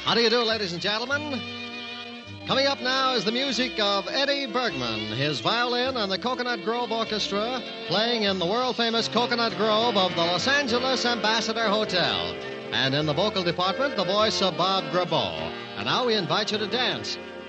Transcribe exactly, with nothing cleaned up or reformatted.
How do you do, ladies and gentlemen? Coming up now is the music of Eddie Bergman, his violin and the Coconut Grove Orchestra, playing in the world-famous Coconut Grove of the Los Angeles Ambassador Hotel. And in the vocal department, the voice of Bob Grabo. And now we invite you to dance